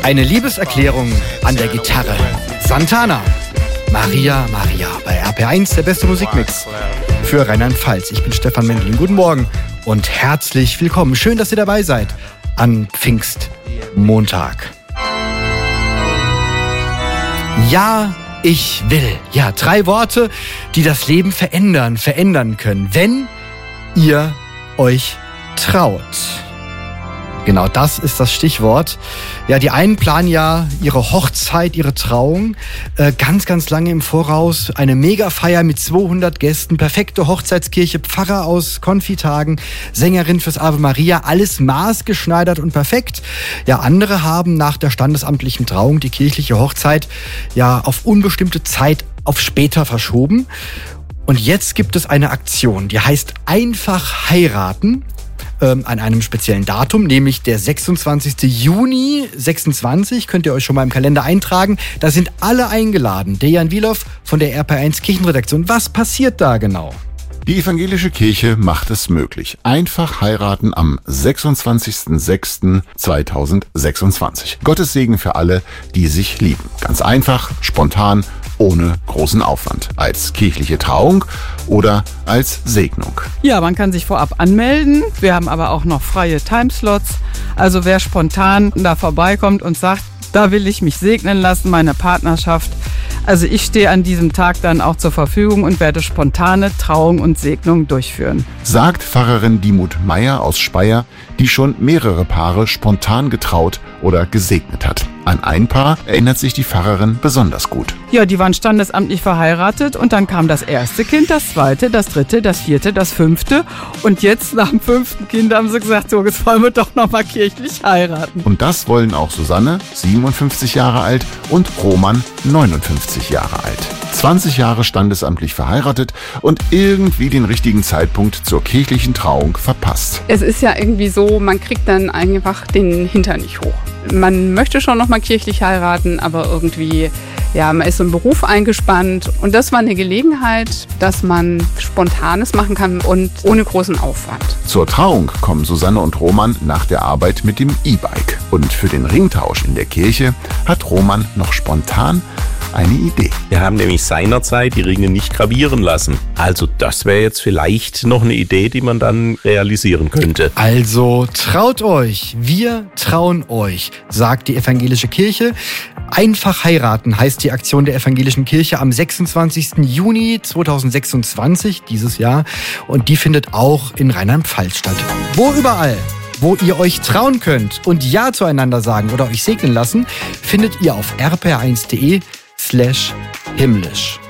Eine Liebeserklärung an der Gitarre. Santana. Maria, Maria. Bei RPR1 der beste Musikmix für Rheinland-Pfalz. Ich bin Stefan Mendling. Guten Morgen und herzlich willkommen. Schön, dass ihr dabei seid an Pfingstmontag. Ja, ich will. Ja, 3 Worte, die das Leben verändern können, wenn ihr euch traut. Genau, das ist das Stichwort. Ja, die einen planen ja ihre Hochzeit, ihre Trauung ganz lange im Voraus. Eine Megafeier mit 200 Gästen, perfekte Hochzeitskirche, Pfarrer aus Konfitagen, Sängerin fürs Ave Maria, alles maßgeschneidert und perfekt. Ja, andere haben nach der standesamtlichen Trauung die kirchliche Hochzeit ja auf unbestimmte Zeit auf später verschoben. Und jetzt gibt es eine Aktion, die heißt einfach heiraten. An einem speziellen Datum, nämlich der 26. Juni 26, könnt ihr euch schon mal im Kalender eintragen. Da sind alle eingeladen. Dejan Wilow von der RPR1 Kirchenredaktion. Was passiert da genau? Die evangelische Kirche macht es möglich. Einfach heiraten am 26.06.2026. Gottes Segen für alle, die sich lieben. Ganz einfach, spontan, ohne großen Aufwand. Als kirchliche Trauung oder als Segnung. Ja, man kann sich vorab anmelden. Wir haben aber auch noch freie Timeslots. Also wer spontan da vorbeikommt und sagt, da will ich mich segnen lassen, meine Partnerschaft. Also ich stehe an diesem Tag dann auch zur Verfügung und werde spontane Trauung und Segnung durchführen. Sagt Pfarrerin Diemut Meyer aus Speyer, die schon mehrere Paare spontan getraut oder gesegnet hat. An ein Paar erinnert sich die Pfarrerin besonders gut. Ja, die waren standesamtlich verheiratet und dann kam das erste Kind, das zweite, das dritte, das vierte, das fünfte. Und jetzt nach dem 5. Kind haben sie gesagt, so, jetzt wollen wir doch nochmal kirchlich heiraten. Und das wollen auch Susanne, 57 Jahre alt, und Roman, 59 Jahre alt. 20 Jahre standesamtlich verheiratet und irgendwie den richtigen Zeitpunkt zur kirchlichen Trauung verpasst. Es ist ja irgendwie so, man kriegt dann einfach den Hintern nicht hoch. Man möchte schon noch mal kirchlich heiraten, aber irgendwie, ja, man ist so im Beruf eingespannt. Und das war eine Gelegenheit, dass man Spontanes machen kann und ohne großen Aufwand. Zur Trauung kommen Susanne und Roman nach der Arbeit mit dem E-Bike. Und für den Ringtausch in der Kirche hat Roman noch spontan eine Idee. Wir haben nämlich seinerzeit die Ringe nicht gravieren lassen. Also das wäre jetzt vielleicht noch eine Idee, die man dann realisieren könnte. Also traut euch, wir trauen euch, sagt die evangelische Kirche. Einfach heiraten heißt die Aktion der evangelischen Kirche am 26. Juni 2026, dieses Jahr. Und die findet auch in Rheinland-Pfalz statt. Wo überall, wo ihr euch trauen könnt und Ja zueinander sagen oder euch segnen lassen, findet ihr auf rpr1.de/himmlisch.